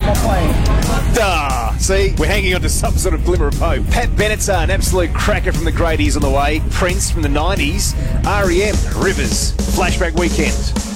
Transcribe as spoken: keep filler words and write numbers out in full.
Duh. See, we're hanging on to some sort of glimmer of hope. Pat Bennett's an absolute cracker from the Gradies on the way. Prince from the nineties. R E M, Rivers, Flashback Weekend.